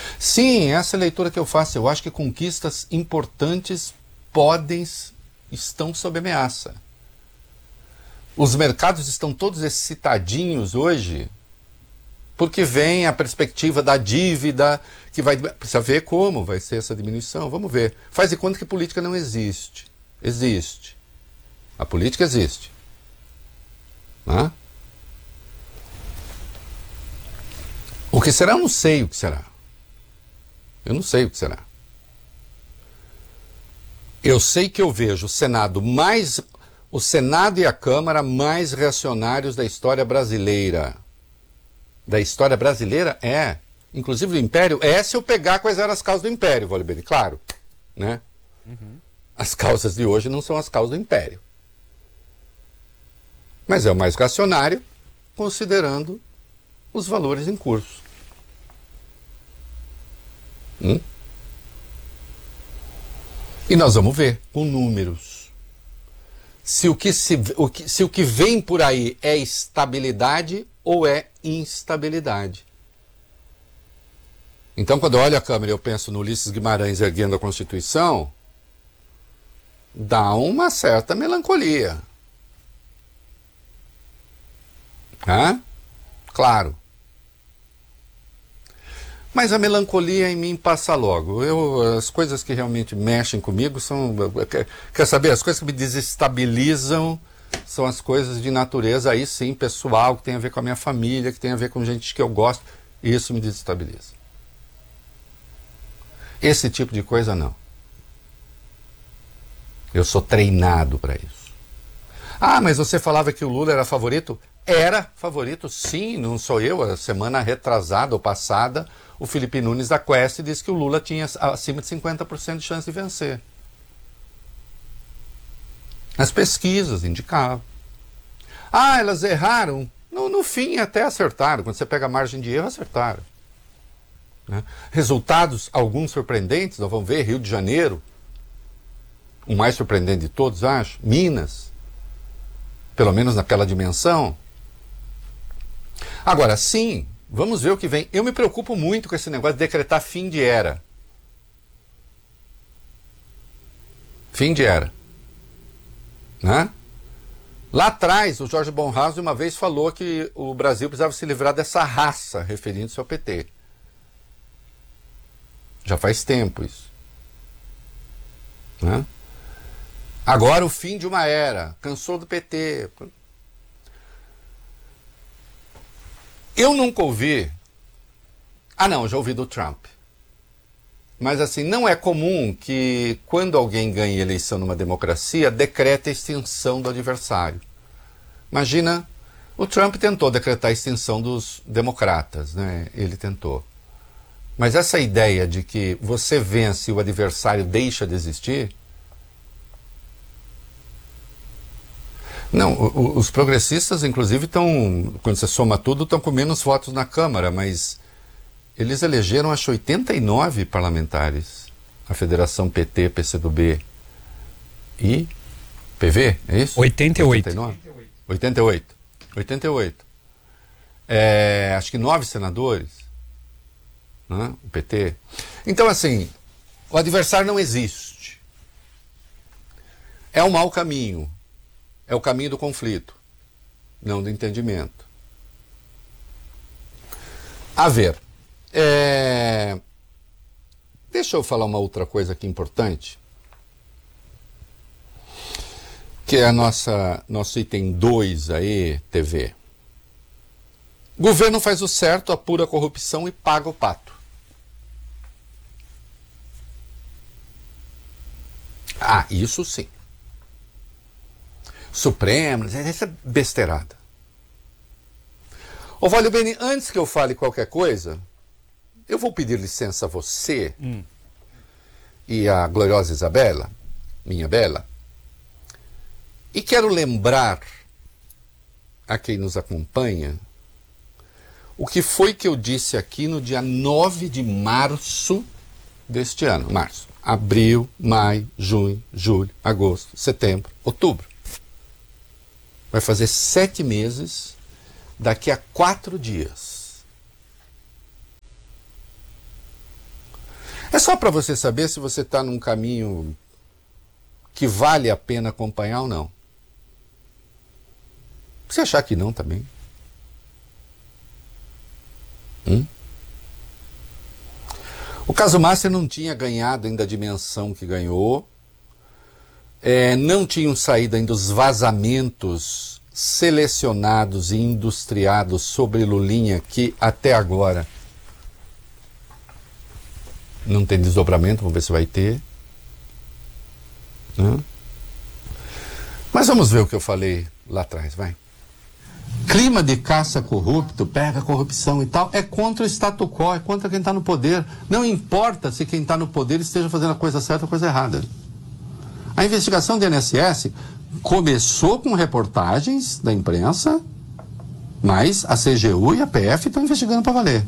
Sim, essa é a leitura que eu faço. Eu acho que conquistas importantes estão sob ameaça. Os mercados estão todos excitadinhos hoje, porque vem a perspectiva da dívida, que precisa ver como vai ser essa diminuição. Vamos ver. Faz de conta que política não existe. Existe. A política existe. Né? O que será? Eu não sei o que será. Eu não sei o que será. Eu sei que eu vejo o Senado e a Câmara mais reacionários da história brasileira. Da história brasileira inclusive do Império, se eu pegar quais eram as causas do Império, Valdemir, claro, né? Uhum. As causas de hoje não são as causas do Império. Mas é o mais reacionário, considerando os valores em curso. E nós vamos ver com números se o que vem por aí é estabilidade ou é instabilidade. Então, quando eu olho a Câmara e eu penso no Ulisses Guimarães erguendo a Constituição, dá uma certa melancolia. Claro. Mas a melancolia em mim passa logo. As coisas que realmente mexem comigo são... Quer saber? As coisas que me desestabilizam são as coisas de natureza, aí sim, pessoal, que tem a ver com a minha família, que tem a ver com gente que eu gosto. Isso me desestabiliza. Esse tipo de coisa, não. Eu sou treinado para isso. Mas você falava que o Lula era favorito? Era favorito, sim, não sou eu. A semana retrasada ou passada, o Felipe Nunes da Quest disse que o Lula tinha acima de 50% de chance de vencer. As pesquisas indicavam. Elas erraram? No fim até acertaram. Quando você pega a margem de erro, acertaram. Né? Resultados, alguns surpreendentes, nós vamos ver, Rio de Janeiro, o mais surpreendente de todos, acho, Minas, pelo menos naquela dimensão. Agora, sim, vamos ver o que vem. Eu me preocupo muito com esse negócio de decretar fim de era. Fim de era. Né? Lá atrás, o Jorge Bonrausen uma vez falou que o Brasil precisava se livrar dessa raça, referindo-se ao PT. Já faz tempo isso. Né? Agora o fim de uma era. Cansou do PT. Eu nunca ouvi... já ouvi do Trump. Mas assim, não é comum que quando alguém ganha eleição numa democracia, decrete a extinção do adversário. Imagina, o Trump tentou decretar a extinção dos democratas, né? Ele tentou. Mas essa ideia de que você vence e o adversário deixa de existir... Não, os progressistas, inclusive, quando você soma tudo, estão com menos votos na Câmara, mas eles elegeram, acho, 89 parlamentares. A Federação PT, PCdoB e PV, é isso? 88. 88. Acho que 9 senadores, né? O PT. Então, assim, o adversário não existe. É um mau caminho. É o caminho do conflito, não do entendimento. A ver, deixa eu falar uma outra coisa aqui importante, que é nosso item 2 aí, TV. Governo faz o certo, apura a corrupção e paga o pato. Isso sim. Supremo, essa é besteirada. Valho Beni, antes que eu fale qualquer coisa, eu vou pedir licença a você e a gloriosa Isabela, minha bela, e quero lembrar a quem nos acompanha o que foi que eu disse aqui no dia 9 de março deste ano. Março, abril, maio, junho, julho, agosto, setembro, outubro. Vai fazer 7 meses daqui a 4 dias. só para você saber se você está num caminho que vale a pena acompanhar ou não. Se achar que não, também. O caso Master não tinha ganhado ainda a dimensão que ganhou. Não tinham saído ainda os vazamentos selecionados e industriados sobre Lulinha, que até agora não tem desdobramento, vamos ver se vai ter. Mas vamos ver o que eu falei lá atrás, vai. Clima de caça corrupto, pega corrupção e tal, é contra o status quo, é contra quem está no poder. Não importa se quem está no poder esteja fazendo a coisa certa ou a coisa errada. A investigação do INSS começou com reportagens da imprensa, mas a CGU e a PF estão investigando para valer.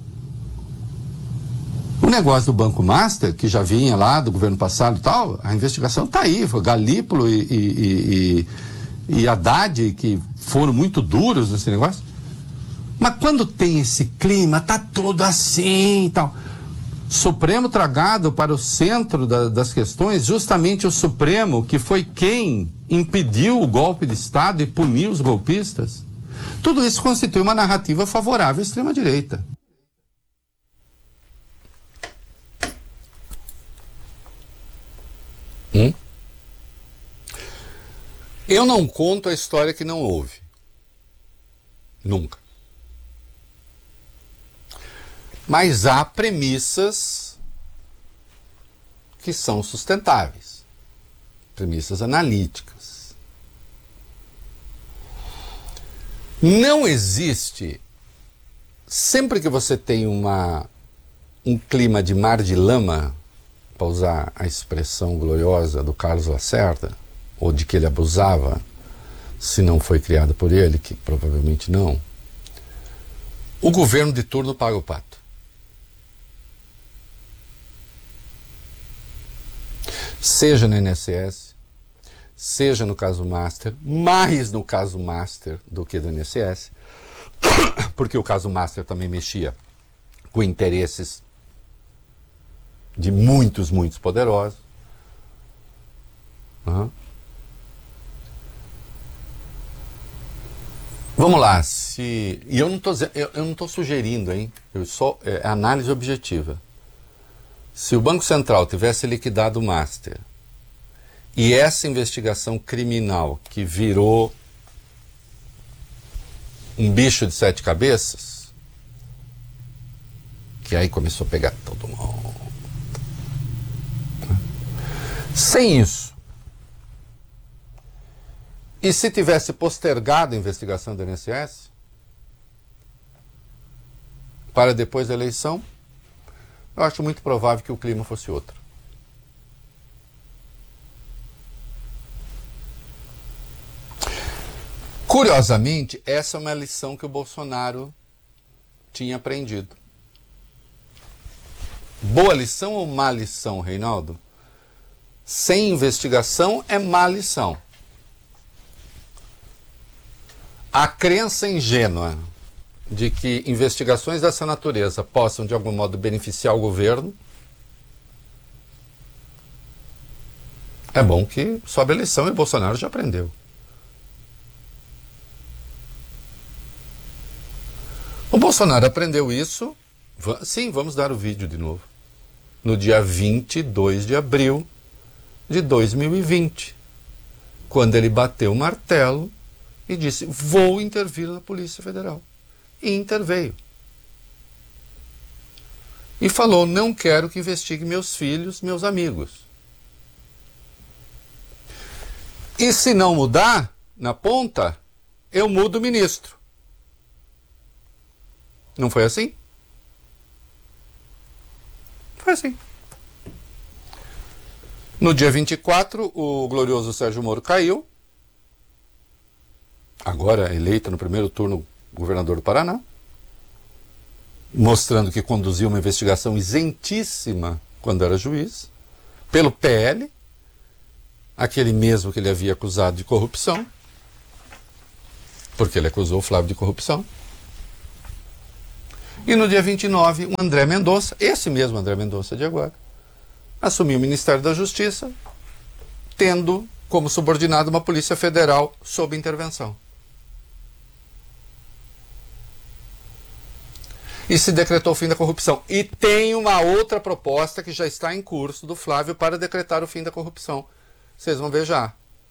O negócio do Banco Master, que já vinha lá do governo passado e tal, a investigação está aí. Foi Galípolo e Haddad, que foram muito duros nesse negócio. Mas quando tem esse clima, tá tudo assim e tal. Supremo tragado para o centro das questões, justamente o Supremo, que foi quem impediu o golpe de Estado e puniu os golpistas. Tudo isso constitui uma narrativa favorável à extrema-direita. Eu não conto a história que não houve. Nunca. Mas há premissas que são sustentáveis. Premissas analíticas. Não existe, sempre que você tem um clima de mar de lama, para usar a expressão gloriosa do Carlos Lacerda, ou de que ele abusava, se não foi criado por ele, que provavelmente não, o governo de turno paga o pato. Seja no INSS, seja no caso Master, mais no caso Master do que do INSS, porque o caso Master também mexia com interesses de muitos poderosos. Vamos lá, e eu não estou sugerindo, hein? É análise objetiva. Se o Banco Central tivesse liquidado o Master e essa investigação criminal que virou um bicho de 7 cabeças, que aí começou a pegar todo mundo. Sem isso, e se tivesse postergado a investigação do INSS para depois da eleição, eu acho muito provável que o clima fosse outro. Curiosamente, essa é uma lição que o Bolsonaro tinha aprendido. Boa lição ou má lição, Reinaldo? Sem investigação é má lição. A crença ingênua de que investigações dessa natureza possam, de algum modo, beneficiar o governo, é bom que sobe a lição e Bolsonaro já aprendeu. O Bolsonaro aprendeu isso. Sim, vamos dar o vídeo de novo. No dia 22 de abril de 2020, quando ele bateu o martelo e disse: vou intervir na Polícia Federal. E interveio. E falou: não quero que investigue meus filhos, meus amigos. E se não mudar, na ponta, eu mudo o ministro. Não foi assim? Foi assim. No dia 24, o glorioso Sérgio Moro caiu, agora eleito no primeiro turno governador do Paraná, mostrando que conduziu uma investigação isentíssima quando era juiz, pelo PL, aquele mesmo que ele havia acusado de corrupção, porque ele acusou o Flávio de corrupção. E no dia 29, o André Mendonça, esse mesmo André Mendonça de agora, assumiu o Ministério da Justiça, tendo como subordinado uma Polícia Federal sob intervenção. E se decretou o fim da corrupção. E tem uma outra proposta que já está em curso do Flávio para decretar o fim da corrupção. Vocês vão ver já.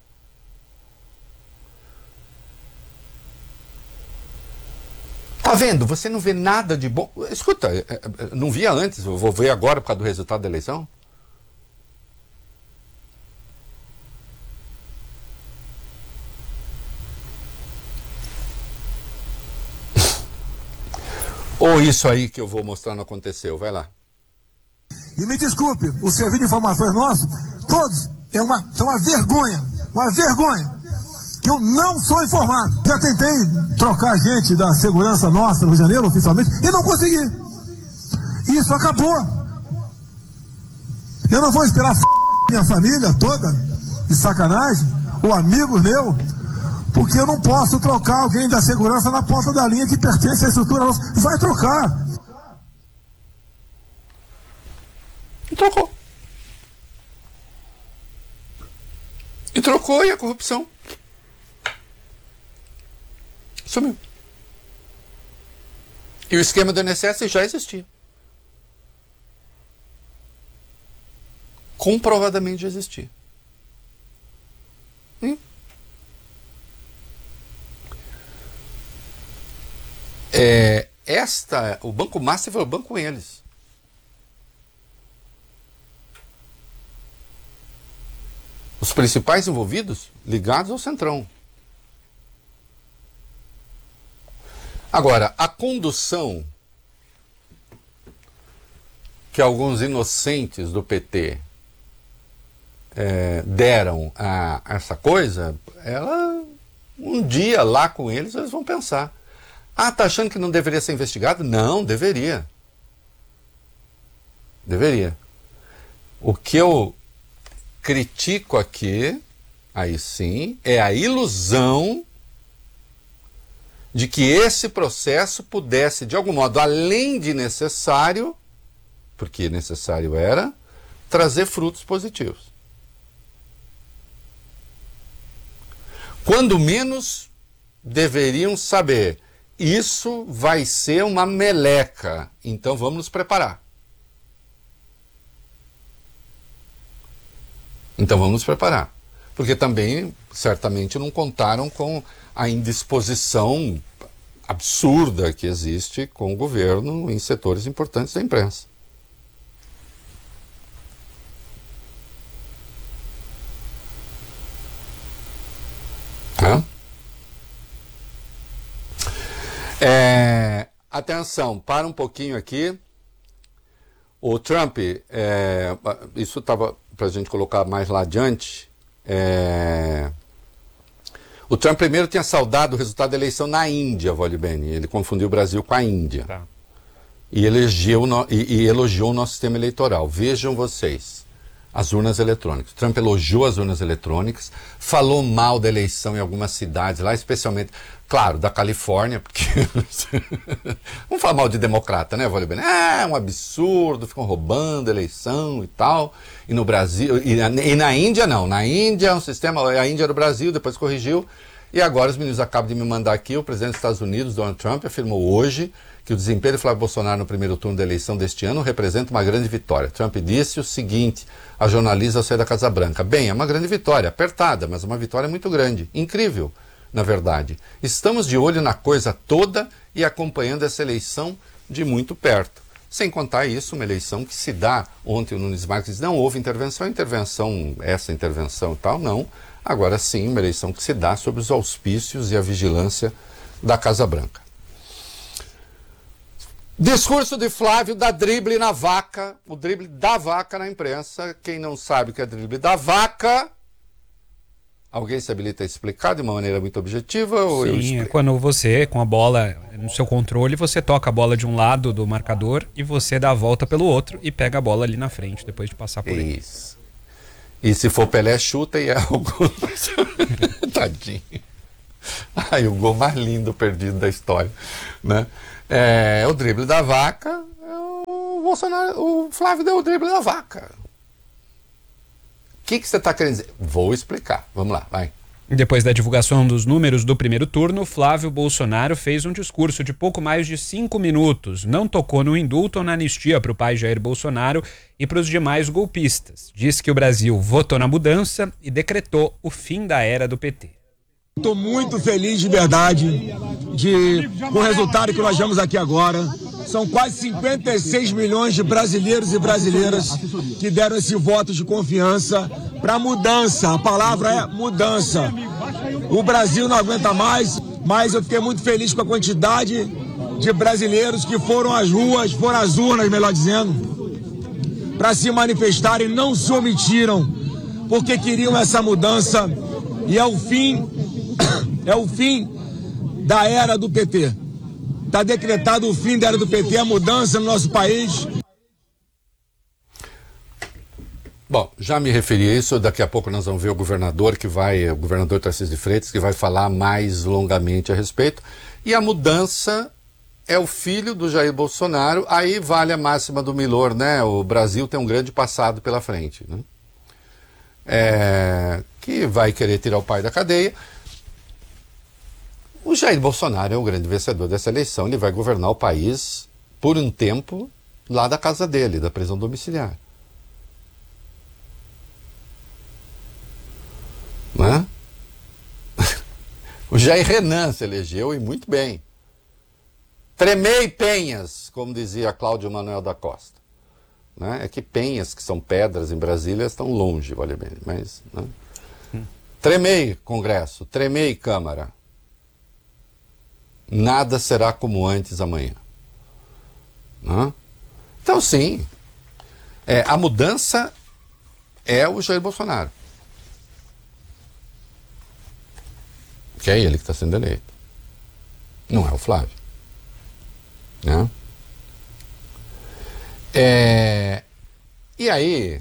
Tá vendo? Você não vê nada de bom. Escuta, não via antes, eu vou ver agora por causa do resultado da eleição. Ou isso aí que eu vou mostrar não aconteceu, vai lá. E me desculpe, o serviço de informações nosso, todos, são uma vergonha, que eu não sou informado. Já tentei trocar gente da segurança nossa no Rio de Janeiro, oficialmente, e não consegui. Isso acabou. Eu não vou esperar minha família toda, de sacanagem, ou amigos meus, porque eu não posso trocar alguém da segurança na ponta da linha que pertence à estrutura nossa. Vai trocar. E trocou. E trocou e a corrupção sumiu. E o esquema do INSS já existia. Comprovadamente já existia. O Banco Master foi o banco com eles. Os principais envolvidos ligados ao Centrão. Agora, a condução que alguns inocentes do PT deram a essa coisa, um dia lá com eles vão pensar. Ah, tá achando que não deveria ser investigado? Não, deveria. Deveria. O que eu critico aqui, aí sim, é a ilusão de que esse processo pudesse, de algum modo, além de necessário, porque necessário era, trazer frutos positivos. Quando menos, deveriam saber, isso vai ser uma meleca, então vamos nos preparar. Então vamos nos preparar. Porque também, certamente, não contaram com a indisposição absurda que existe com o governo em setores importantes da imprensa. Atenção, para um pouquinho aqui. O Trump, isso estava para a gente colocar mais lá adiante. O Trump primeiro tinha saudado o resultado da eleição na Índia, Vole Bene. Ele confundiu o Brasil com a Índia. Tá. E elogiou o nosso sistema eleitoral. Vejam vocês, as urnas eletrônicas. O Trump elogiou as urnas eletrônicas, falou mal da eleição em algumas cidades, lá especialmente, claro, da Califórnia, porque vamos falar mal de democrata, né, Vole Bene? É um absurdo, ficam roubando a eleição e tal. E no Brasil, e na Índia não, na Índia é um sistema, a Índia era o Brasil, depois corrigiu, e agora os meninos acabam de me mandar aqui, o presidente dos Estados Unidos, Donald Trump, afirmou hoje que o desempenho de Flávio Bolsonaro no primeiro turno da eleição deste ano representa uma grande vitória. Trump disse o seguinte a jornalista ao sair da Casa Branca: bem, é uma grande vitória, apertada, mas uma vitória muito grande, incrível, na verdade. Estamos de olho na coisa toda e acompanhando essa eleição de muito perto. Sem contar isso, uma eleição que se dá, ontem o Nunes Marques não houve intervenção e tal, não. Agora sim, uma eleição que se dá sob os auspícios e a vigilância da Casa Branca. Discurso de Flávio da drible na vaca, o drible da vaca na imprensa. Quem não sabe o que é drible da vaca, alguém se habilita a explicar de uma maneira muito objetiva? Ou sim, é quando você, com a bola no seu controle, você toca a bola de um lado do marcador e você dá a volta pelo outro e pega a bola ali na frente, depois de passar por ele. Isso. E se for Pelé, chuta e é o gol. Tadinho. Ai, o gol mais lindo perdido da história, né? O drible da vaca, o Flávio deu o drible da vaca. que você está querendo dizer? Vou explicar. Vamos lá, vai. Depois da divulgação dos números do primeiro turno, Flávio Bolsonaro fez um discurso de pouco mais de 5 minutos. Não tocou no indulto ou na anistia para o pai Jair Bolsonaro e para os demais golpistas. Disse que o Brasil votou na mudança e decretou o fim da era do PT. Estou muito feliz de verdade com o resultado que nós vemos aqui agora. São quase 56 milhões de brasileiros e brasileiras que deram esse voto de confiança para mudança. A palavra é mudança. O Brasil não aguenta mais, mas eu fiquei muito feliz com a quantidade de brasileiros que foram às ruas, foram às urnas, melhor dizendo, para se manifestarem, não se omitiram, porque queriam essa mudança e é o fim da era do PT. Está decretado o fim da era do PT, a mudança no nosso país. Bom, já me referi a isso, daqui a pouco nós vamos ver o governador Tarcísio de Freitas, que vai falar mais longamente a respeito. E a mudança é o filho do Jair Bolsonaro, aí vale a máxima do Milor, né? O Brasil tem um grande passado pela frente, né? Que vai querer tirar o pai da cadeia. O Jair Bolsonaro é o grande vencedor dessa eleição, ele vai governar o país por um tempo lá da casa dele, da prisão domiciliar. Né? O Jair Renan se elegeu e muito bem. Tremei penhas, como dizia Cláudio Manuel da Costa. Né? É que penhas, que são pedras em Brasília, estão longe, vale bem, mas... Né? Tremei Congresso, tremei Câmara. Nada será como antes amanhã. Né? Então, sim, a mudança é o Jair Bolsonaro. Que é ele que está sendo eleito. Não é o Flávio. Né? E aí,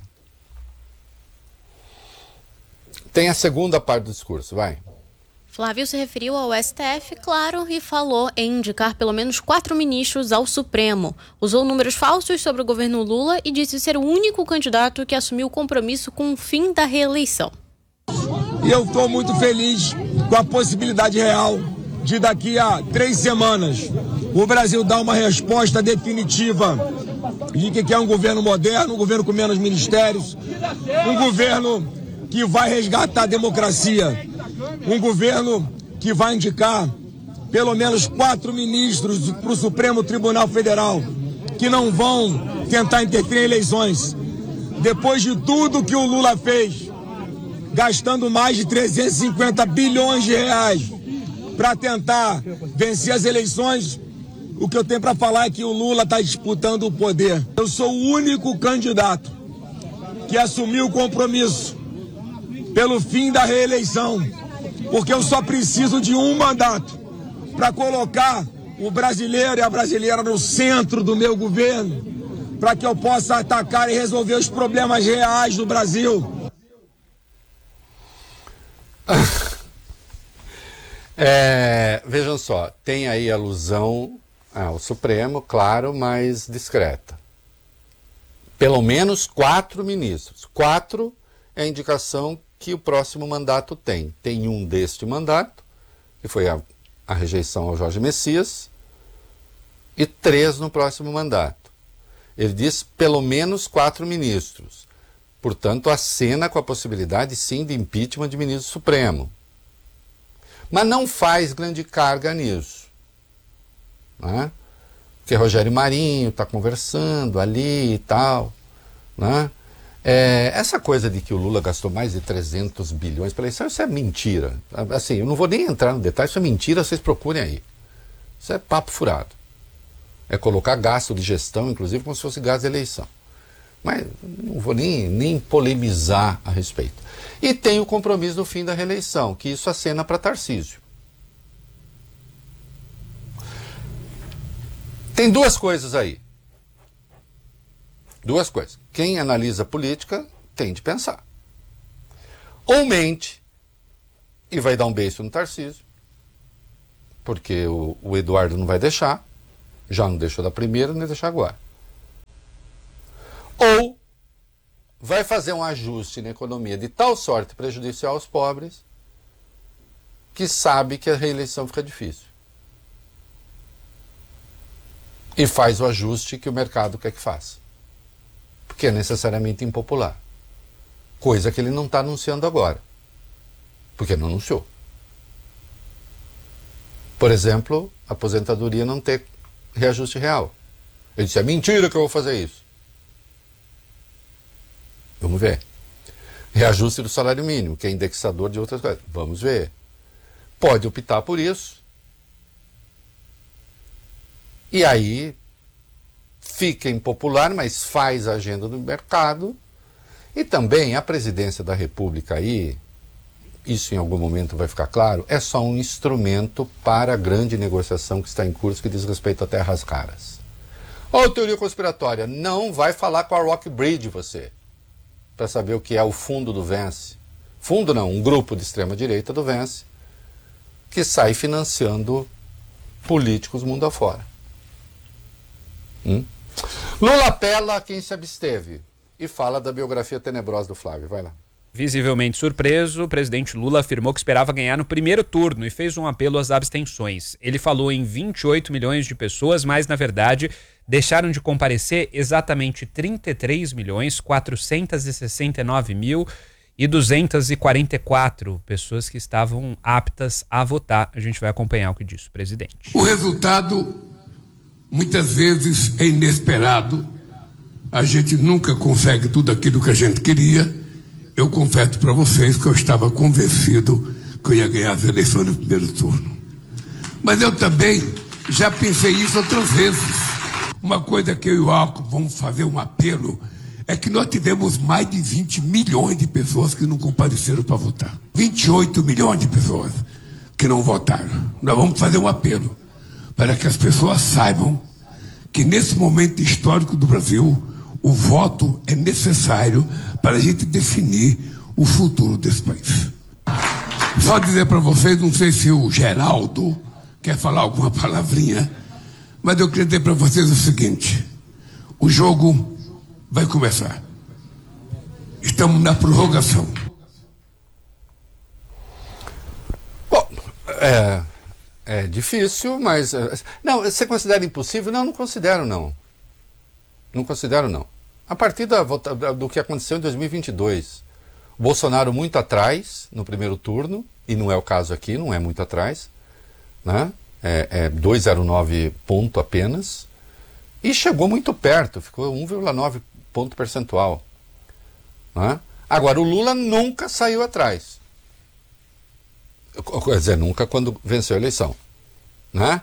tem a segunda parte do discurso, vai. Flávio se referiu ao STF, claro, e falou em indicar pelo menos 4 ministros ao Supremo. Usou números falsos sobre o governo Lula e disse ser o único candidato que assumiu o compromisso com o fim da reeleição. E eu estou muito feliz com a possibilidade real de daqui a 3 semanas o Brasil dar uma resposta definitiva de que é um governo moderno, um governo com menos ministérios, um governo que vai resgatar a democracia, um governo que vai indicar pelo menos 4 ministros para o Supremo Tribunal Federal, que não vão tentar interferir em eleições. Depois de tudo que o Lula fez, gastando mais de 350 bilhões de reais para tentar vencer as eleições, o que eu tenho para falar é que o Lula está disputando o poder. Eu sou o único candidato que assumiu o compromisso pelo fim da reeleição, porque eu só preciso de um mandato para colocar o brasileiro e a brasileira no centro do meu governo, para que eu possa atacar e resolver os problemas reais do Brasil. Vejam só, tem aí alusão ao Supremo, claro, mas discreta. Pelo menos 4 ministros. 4 é a indicação que o próximo mandato tem. Tem um deste mandato, que foi a rejeição ao Jorge Messias, e 3 no próximo mandato. Ele diz pelo menos 4 ministros. Portanto, acena com a possibilidade, sim, de impeachment de ministro supremo. Mas não faz grande carga nisso. Né? Porque Rogério Marinho está conversando ali e tal. Né? Essa coisa de que o Lula gastou mais de 300 bilhões pela eleição, isso é mentira. Assim, eu não vou nem entrar no detalhe, isso é mentira, vocês procurem aí. Isso é papo furado. É colocar gasto de gestão, inclusive, como se fosse gasto de eleição. Mas não vou nem polemizar a respeito. E tem o compromisso do fim da reeleição, que isso acena para Tarcísio. Tem 2 coisas aí. 2 coisas. Quem analisa política tem de pensar. Ou mente e vai dar um beijo no Tarcísio, porque o Eduardo não vai deixar, já não deixou da primeira, nem deixar agora. Ou vai fazer um ajuste na economia de tal sorte prejudicial aos pobres que sabe que a reeleição fica difícil. E faz o ajuste que o mercado quer que faça. Porque é necessariamente impopular. Coisa que ele não está anunciando agora. Porque não anunciou. Por exemplo, a aposentadoria não ter reajuste real. Ele disse, é mentira que eu vou fazer isso. Vamos ver. Reajuste do salário mínimo, que é indexador de outras coisas. Vamos ver. Pode optar por isso. E aí fica impopular, mas faz a agenda do mercado. E também a presidência da República aí, isso em algum momento vai ficar claro, é só um instrumento para a grande negociação que está em curso, que diz respeito a terras raras. Ou teoria conspiratória, não vai falar com a Rockbridge você, para saber o que é o fundo do Vence. Fundo não, um grupo de extrema-direita do Vence, que sai financiando políticos mundo afora. Lula apela a quem se absteve e fala da biografia tenebrosa do Flávio. Vai lá. Visivelmente surpreso, o presidente Lula afirmou que esperava ganhar no primeiro turno e fez um apelo às abstenções. Ele falou em 28 milhões de pessoas, mas, na verdade, deixaram de comparecer exatamente 33.469.244 pessoas que estavam aptas a votar. A gente vai acompanhar o que disse o presidente. O resultado, muitas vezes, é inesperado. A gente nunca consegue tudo aquilo que a gente queria. Eu confesso para vocês que eu estava convencido que eu ia ganhar as eleições no primeiro turno. Mas eu também já pensei isso outras vezes. Uma coisa que eu e o Alckmin vamos fazer um apelo é que nós tivemos mais de 20 milhões de pessoas que não compareceram para votar. 28 milhões de pessoas que não votaram. Nós vamos fazer um apelo para que as pessoas saibam que nesse momento histórico do Brasil, o voto é necessário para a gente definir o futuro desse país. Só dizer para vocês, não sei se o Geraldo quer falar alguma palavrinha, mas eu queria dizer para vocês o seguinte: o jogo vai começar. Estamos na prorrogação. Bom, é difícil, mas... Não, você considera impossível? Não, não considero, não. Não considero, não. A partir do que aconteceu em 2022, o Bolsonaro muito atrás no primeiro turno, e não é o caso aqui, não é muito atrás, né? É 2,09 ponto apenas, e chegou muito perto, ficou 1,9 ponto percentual. Né? Agora, o Lula nunca saiu atrás. Quer dizer, nunca quando venceu a eleição. Né?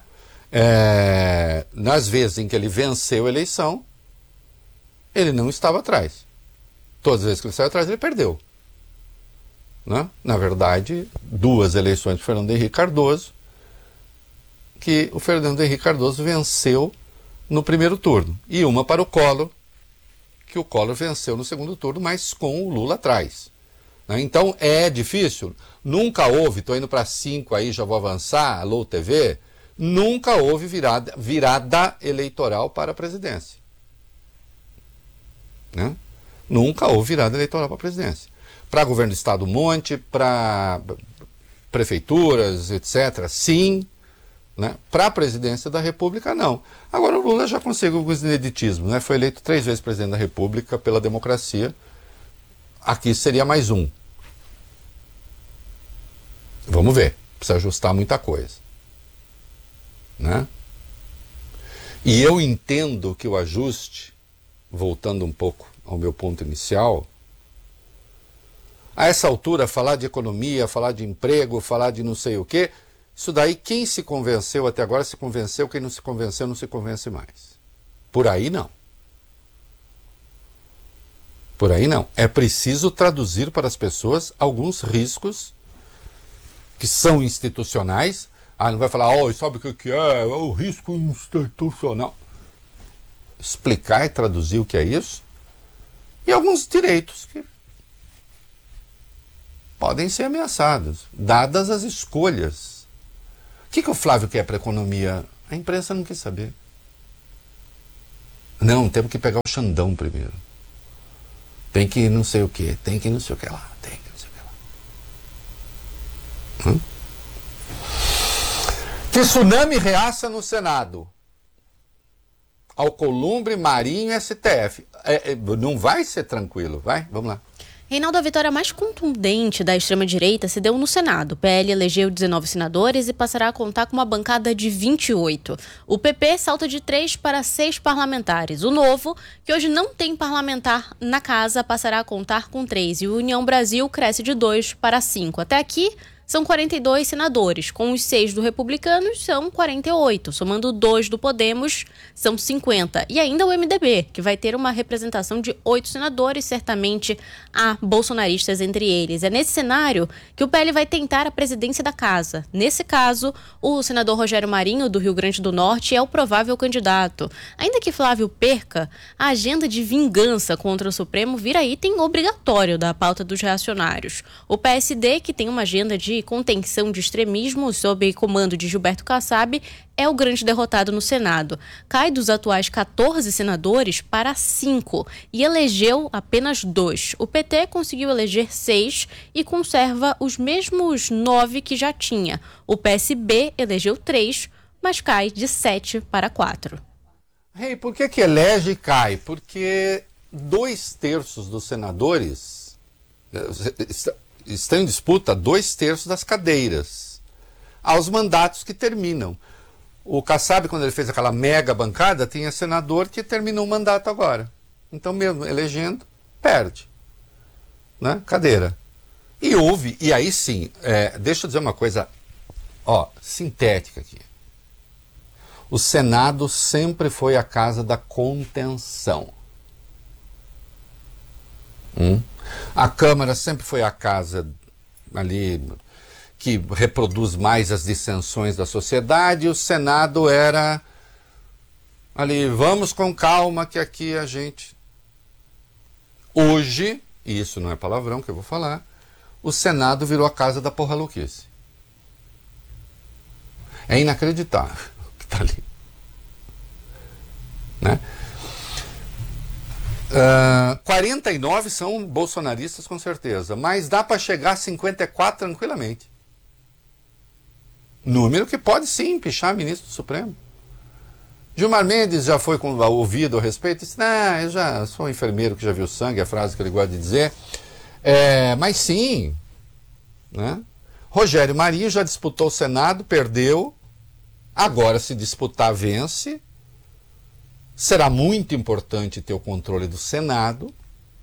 Nas vezes em que ele venceu a eleição, ele não estava atrás. Todas as vezes que ele saiu atrás, ele perdeu. Né? Na verdade, 2 eleições de Fernando Henrique Cardoso, que o Fernando Henrique Cardoso venceu no primeiro turno. E uma para o Collor, que o Collor venceu no segundo turno, mas com o Lula atrás. Né? Então, é difícil. Nunca houve, estou indo para 5 aí, já vou avançar, alô TV, nunca houve virada eleitoral para a presidência. Né? Nunca houve virada eleitoral para a presidência. Para governo do Estado, um monte, para prefeituras, etc., sim. Né? Para a presidência da República, não. Agora, o Lula já conseguiu alguns ineditismos. Né? Foi eleito 3 vezes presidente da República pela democracia. Aqui seria mais um. Vamos ver. Precisa ajustar muita coisa. Né? E eu entendo que o ajuste, voltando um pouco ao meu ponto inicial, a essa altura, falar de economia, falar de emprego, falar de não sei o quê, isso daí, quem se convenceu até agora se convenceu, quem não se convenceu não se convence mais. Por aí não. Por aí não. É preciso traduzir para as pessoas alguns riscos que são institucionais. Não vai falar, sabe o que é o risco institucional. Explicar e traduzir o que é isso. E alguns direitos que podem ser ameaçados, dadas as escolhas. O que o Flávio quer para a economia? A imprensa não quis saber. Não, temos que pegar o Xandão primeiro. Tem que não sei o que, tem que não sei o que lá, tem que não sei o que lá. Tsunami reaça no Senado. Alcolumbre, Marinho, STF. Não vai ser tranquilo, vai? Vamos lá. Reinaldo, a vitória mais contundente da extrema-direita se deu no Senado. O PL elegeu 19 senadores e passará a contar com uma bancada de 28. O PP salta de 3 para 6 parlamentares. O Novo, que hoje não tem parlamentar na casa, passará a contar com 3. E o União Brasil cresce de 2 para 5. Até aqui, são 42 senadores. Com os 6 do Republicanos, são 48. Somando 2 do Podemos, são 50. E ainda o MDB, que vai ter uma representação de 8 senadores, certamente há bolsonaristas entre eles. É nesse cenário que o PL vai tentar a presidência da casa. Nesse caso, o senador Rogério Marinho, do Rio Grande do Norte, é o provável candidato. Ainda que Flávio perca, a agenda de vingança contra o Supremo vira item obrigatório da pauta dos reacionários. O PSD, que tem uma agenda de contenção de extremismo sob comando de Gilberto Kassab, é o grande derrotado no Senado. Cai dos atuais 14 senadores para 5 e elegeu apenas 2. O PT conseguiu eleger 6 e conserva os mesmos 9 que já tinha. O PSB elegeu 3, mas cai de 7 para 4. Por que elege e cai? Porque 2/3 dos senadores estão em disputa 2/3 das cadeiras, aos mandatos que terminam. O Kassab, quando ele fez aquela mega bancada, tinha senador que terminou o mandato agora. Então, mesmo elegendo, perde, né? Cadeira. E aí sim, deixa eu dizer uma coisa, sintética aqui. O Senado sempre foi a casa da contenção. A Câmara sempre foi a casa ali que reproduz mais as dissensões da sociedade, e o Senado era ali, vamos com calma que aqui a gente... Hoje, e isso não é palavrão que eu vou falar, o Senado virou a casa da porra louquice. É inacreditável o que está ali. Né? 49 são bolsonaristas com certeza, mas dá para chegar a 54 tranquilamente. Número que pode sim pichar ministro do Supremo. Gilmar Mendes já foi ouvido a respeito, disse, eu já sou um enfermeiro que já viu sangue, a frase que ele gosta de dizer. Mas sim, né? Rogério Marinho já disputou o Senado, perdeu, agora se disputar vence. Será muito importante ter o controle do Senado,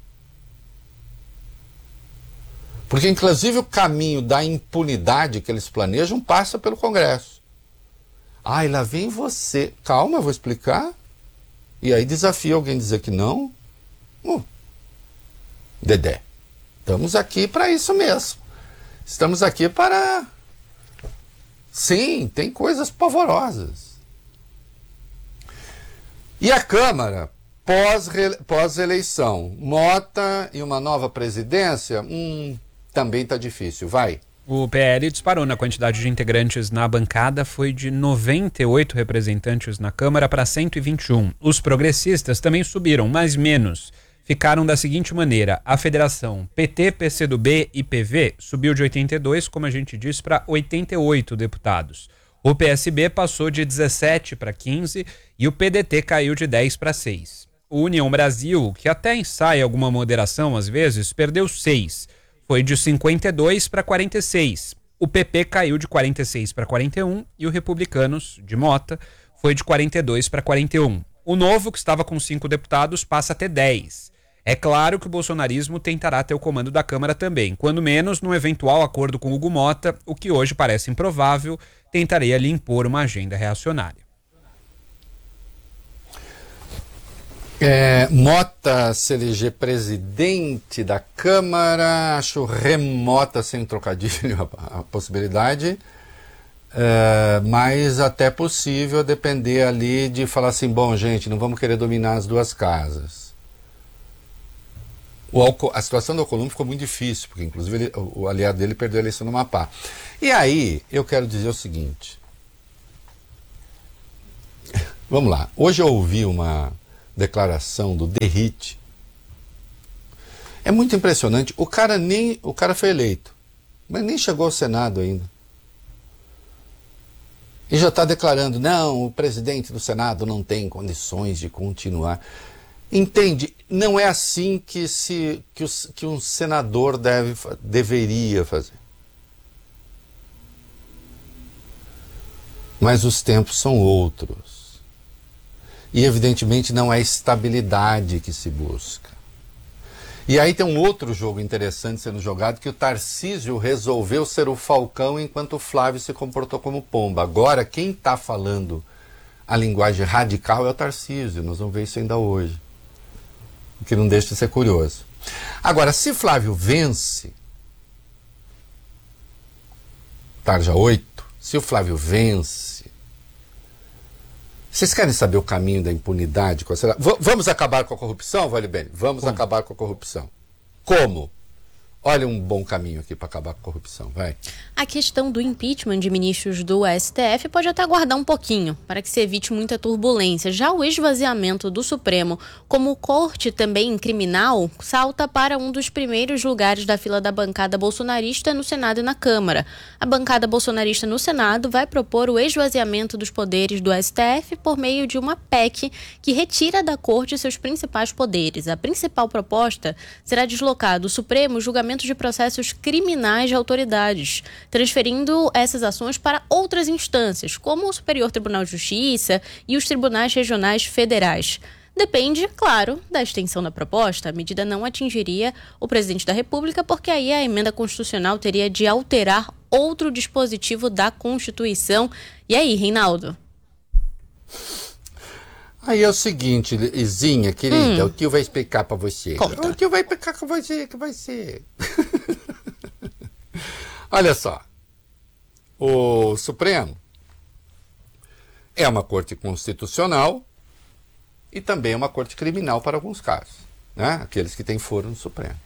porque inclusive o caminho da impunidade que eles planejam passa pelo Congresso. Lá vem você. Calma, eu vou explicar. E aí desafia alguém a dizer que não. Dedé, estamos aqui para isso mesmo. Estamos aqui para... Sim, tem coisas pavorosas. E a Câmara, pós-eleição, Mota e uma nova presidência, também está difícil, vai. O PL disparou na quantidade de integrantes na bancada, foi de 98 representantes na Câmara para 121. Os progressistas também subiram, mas menos. Ficaram da seguinte maneira, a federação PT, PCdoB e PV subiu de 82, como a gente disse, para 88 deputados. O PSB passou de 17 para 15 e o PDT caiu de 10 para 6. O União Brasil, que até ensaia alguma moderação às vezes, perdeu 6. Foi de 52 para 46. O PP caiu de 46 para 41 e o Republicanos, de Mota, foi de 42 para 41. O Novo, que estava com 5 deputados, passa a ter 10. É claro que o bolsonarismo tentará ter o comando da Câmara também, quando menos num eventual acordo com Hugo Mota, o que hoje parece improvável, tentaria lhe impor uma agenda reacionária. Mota se eleger presidente da Câmara, acho remota, sem trocadilho, a possibilidade, mas até possível depender ali de falar assim, bom gente, não vamos querer dominar as duas casas. A situação do Alcolumbre ficou muito difícil, porque inclusive o aliado dele perdeu a eleição no Amapá. E aí, eu quero dizer o seguinte. Vamos lá. Hoje eu ouvi uma declaração do Derrite, É muito impressionante. O cara foi eleito, mas nem chegou ao Senado ainda. E já está declarando, não, o presidente do Senado não tem condições de continuar. Entende? Não é assim que um senador deveria fazer. Mas os tempos são outros. E evidentemente não é estabilidade que se busca. E aí tem um outro jogo interessante sendo jogado, que o Tarcísio resolveu ser o Falcão enquanto o Flávio se comportou como pomba. Agora, quem está falando a linguagem radical é o Tarcísio. Nós vamos ver isso ainda hoje. O que não deixa de ser curioso. Agora, se Flávio vence, tarja 8, se o Flávio vence, vocês querem saber o caminho da impunidade? Vamos acabar com a corrupção, Vale Bene? Vamos acabar com a corrupção. Como? Olha um bom caminho aqui para acabar com a corrupção, vai. A questão do impeachment de ministros do STF pode até aguardar um pouquinho, para que se evite muita turbulência. Já o esvaziamento do Supremo, como corte também criminal, salta para um dos primeiros lugares da fila da bancada bolsonarista no Senado e na Câmara. A bancada bolsonarista no Senado vai propor o esvaziamento dos poderes do STF por meio de uma PEC que retira da corte seus principais poderes. A principal proposta será deslocar do Supremo julgamento de processos criminais de autoridades, transferindo essas ações para outras instâncias, como o Superior Tribunal de Justiça e os tribunais regionais federais. Depende, claro, da extensão da proposta. A medida não atingiria o presidente da República, porque aí a emenda constitucional teria de alterar outro dispositivo da Constituição. E aí, Reinaldo? Aí é o seguinte, Izinha, querida, o tio vai explicar para você. Conta. O tio vai explicar com você que vai ser. Olha só, o Supremo é uma corte constitucional e também é uma corte criminal para alguns casos, né? Aqueles que têm foro no Supremo.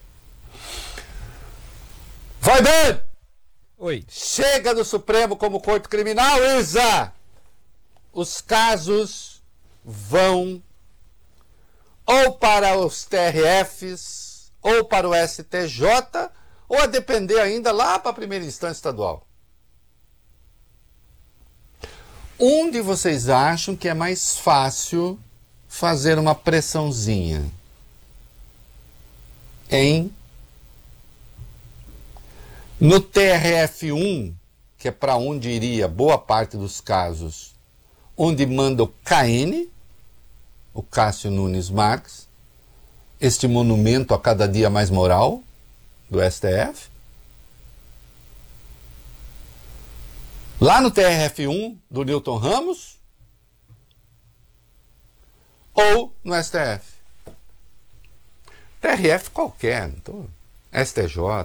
Vai bem! Oi. Chega do Supremo como corte criminal, Isa! Os casos vão ou para os TRFs, ou para o STJ, ou a depender ainda lá para a primeira instância estadual. Onde vocês acham que é mais fácil fazer uma pressãozinha? No TRF1, que é para onde iria boa parte dos casos, onde manda o KN, o Cássio Nunes Marques, este monumento a cada dia mais moral do STF. Lá no TRF1 do Newton Ramos, ou no STF. TRF qualquer, então, STJ.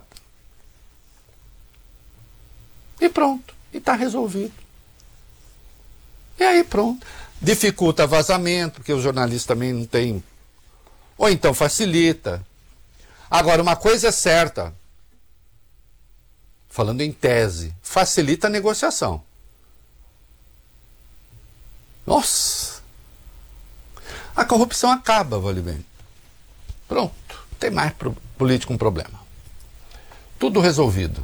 E pronto, e está resolvido. E aí pronto. Dificulta vazamento, porque os jornalistas também não têm. Ou então facilita. Agora, uma coisa é certa, falando em tese, facilita a negociação. Nossa! A corrupção acaba, Vale Bem. Pronto, não tem mais político um problema. Tudo resolvido.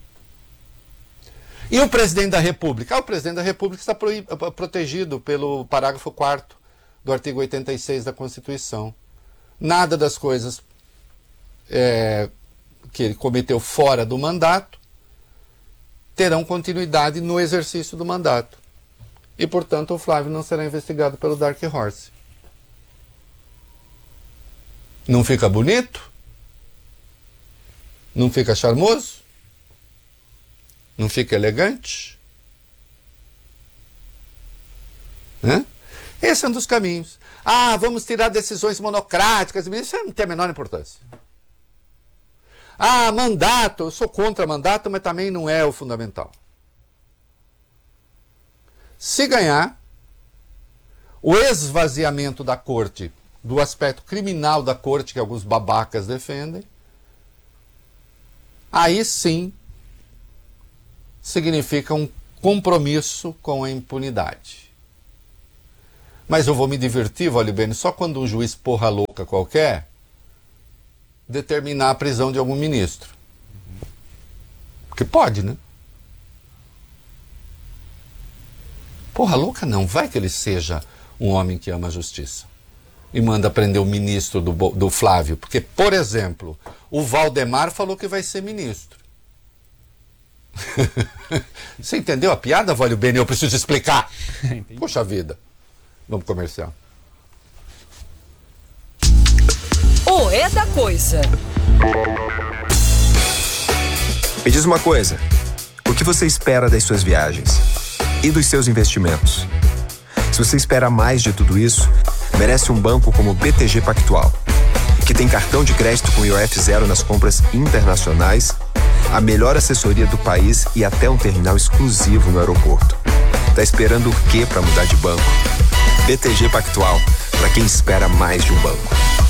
E o presidente da República? O presidente da República está protegido pelo parágrafo 4º do artigo 86 da Constituição. Nada das coisas que ele cometeu fora do mandato terão continuidade no exercício do mandato. E, portanto, o Flávio não será investigado pelo Dark Horse. Não fica bonito? Não fica charmoso? Não fica elegante? Né? Esse é um dos caminhos. Ah, vamos tirar decisões monocráticas. Isso não tem a menor importância. Ah, mandato. Eu sou contra mandato, mas também não é o fundamental. Se ganhar, o esvaziamento da corte, do aspecto criminal da corte, que alguns babacas defendem, aí sim significa um compromisso com a impunidade. Mas eu vou me divertir, Vale Bene, só quando um juiz porra louca qualquer determinar a prisão de algum ministro. Porque pode, né? Porra louca não, vai que ele seja um homem que ama a justiça e manda prender o ministro do Flávio. Porque, por exemplo, o Valdemar falou que vai ser ministro. Você entendeu a piada, Vale Bene? Eu preciso explicar. Poxa vida. Vamos comercial. O É da Coisa. Me diz uma coisa, o que você espera das suas viagens e dos seus investimentos? Se você espera mais de tudo isso, merece um banco como o BTG Pactual, que tem cartão de crédito com IOF zero nas compras internacionais, a melhor assessoria do país e até um terminal exclusivo no aeroporto. Tá esperando o quê para mudar de banco? BTG Pactual, para quem espera mais de um banco.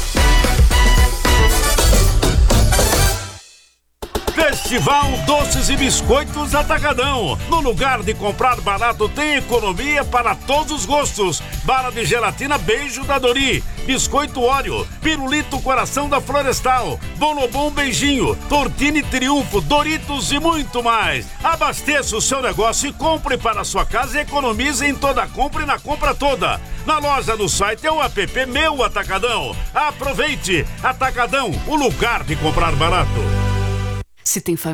Festival Doces e Biscoitos Atacadão. No lugar de comprar barato, tem economia para todos os gostos. Bala de gelatina Beijo da Dori, Biscoito Oreo, Pirulito Coração da Florestal, Bonobom Beijinho, Tortini Triunfo, Doritos e muito mais. Abasteça o seu negócio e compre para a sua casa e economize em toda compra e na compra toda. Na loja, no site é o app Meu Atacadão. Aproveite! Atacadão, o lugar de comprar barato. Se tem família